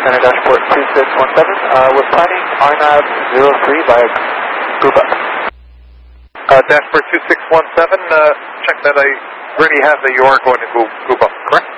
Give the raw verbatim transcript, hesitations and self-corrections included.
Center Dashport two six one seven. Uh, we're planning R N A V zero three via Guba. Uh, Dashport two six one seven, uh, check that I already have that you are going to Guba, correct?